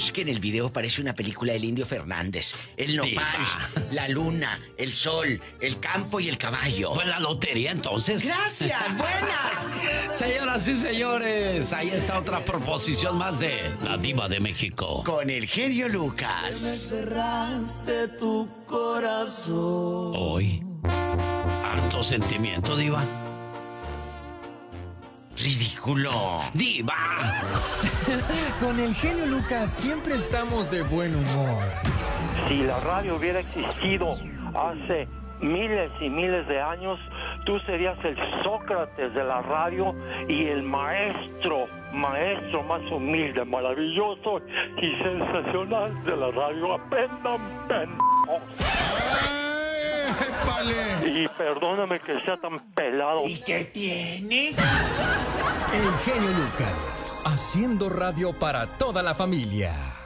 Busquen el video, parece una película del Indio Fernández. El nopal, la luna, el sol, el campo y el caballo. Pues la lotería, entonces. ¡Gracias! ¡Buenas! Señoras y señores, ahí está otra proposición más de la Diva de México. Con el genio Me Lucas. cerraste tu corazón. Hoy, harto sentimiento, Diva. ¡Ridículo! ¡Diva! Con el genio Lucas siempre estamos de buen humor. Si la radio hubiera existido hace miles y miles de años, tú serías el Sócrates de la radio y el maestro más humilde, maravilloso y sensacional de la radio. Aprendan, pendejos. Y perdóname que sea tan pelado. ¿Y qué tiene? El genio Lucas, haciendo radio para toda la familia.